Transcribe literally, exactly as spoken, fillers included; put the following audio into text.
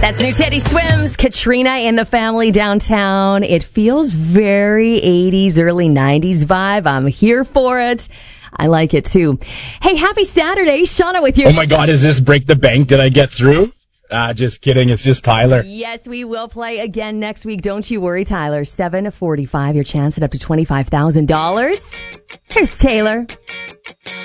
That's new Teddy Swims, Katrina and the Family downtown. It feels very eighties, early nineties vibe. I'm here for it. I like it too. Hey, happy Saturday. Shauna with you. Oh my God, is this Break the Bank? Did I get through? Ah, just kidding. It's just Tyler. Yes, we will play again next week. Don't you worry, Tyler. seven forty-five, your chance at up to twenty-five thousand dollars. Here's Taylor.